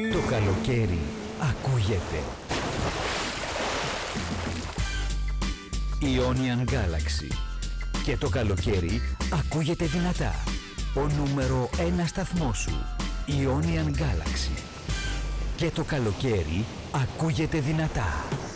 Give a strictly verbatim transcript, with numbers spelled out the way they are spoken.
Το καλοκαίρι ακούγεται. Ionian Galaxy. Και το καλοκαίρι ακούγεται δυνατά. Ο νούμερο ένα σταθμός σου. Ionian Galaxy. Και το καλοκαίρι ακούγεται δυνατά.